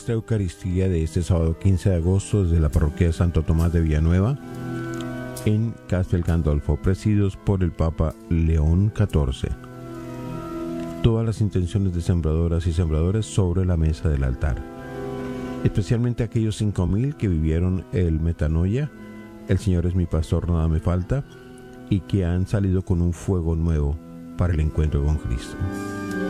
nuestra Eucaristía de este sábado 15 de agosto desde la parroquia de Santo Tomás de Villanueva en Castel Gandolfo, presididos por el Papa León XIV. Todas las intenciones de sembradoras y sembradores sobre la mesa del altar, especialmente aquellos 5.000 que vivieron el metanoia, el Señor es mi pastor, nada me falta, y que han salido con un fuego nuevo para el encuentro con Cristo.